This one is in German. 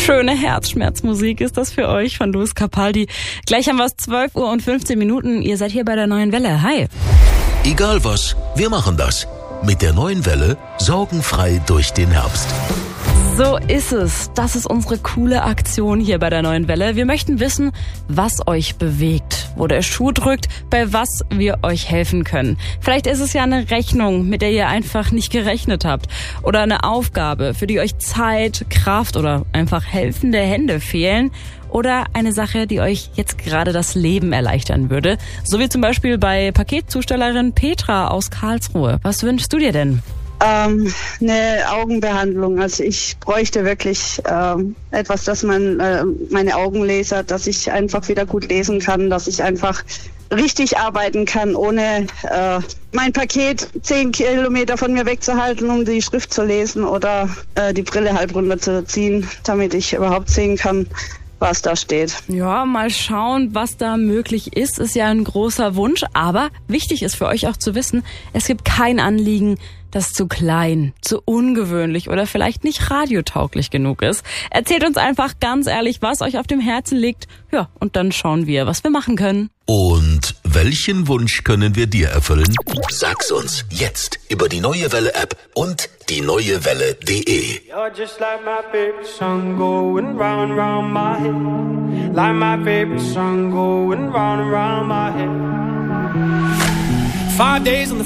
Schöne Herzschmerzmusik ist das für euch von Luis Capaldi. Gleich haben wir es 12 Uhr und 15 Minuten. Ihr seid hier bei der Neuen Welle. Hi. Egal was, wir machen das. Mit der Neuen Welle sorgenfrei durch den Herbst. So ist es. Das ist unsere coole Aktion hier bei der Neuen Welle. Wir möchten wissen, was euch bewegt, wo der Schuh drückt, bei was wir euch helfen können. Vielleicht ist es ja eine Rechnung, mit der ihr einfach nicht gerechnet habt. Oder eine Aufgabe, für die euch Zeit, Kraft oder einfach helfende Hände fehlen. Oder eine Sache, die euch jetzt gerade das Leben erleichtern würde. So wie zum Beispiel bei Paketzustellerin Petra aus Karlsruhe. Was wünschst du dir denn? Eine Augenbehandlung. Also ich bräuchte wirklich etwas, dass man meine Augen lasert, dass ich einfach wieder gut lesen kann, dass ich einfach richtig arbeiten kann, ohne mein Paket 10 Kilometer von mir wegzuhalten, um die Schrift zu lesen oder die Brille halb runterzuziehen, damit ich überhaupt sehen kann, was da steht. Ja, mal schauen, was da möglich ist ja ein großer Wunsch. Aber wichtig ist für euch auch zu wissen, es gibt kein Anliegen, das zu klein, zu ungewöhnlich oder vielleicht nicht radiotauglich genug ist. Erzählt uns einfach ganz ehrlich, was euch auf dem Herzen liegt. Ja, und dann schauen wir, was wir machen können. Und welchen Wunsch können wir dir erfüllen? Sag's uns jetzt über die Neue Welle App und die neuewelle.de. You're just like my favorite song going round and round my head. Like my favorite song going round and round my head. 5 days on the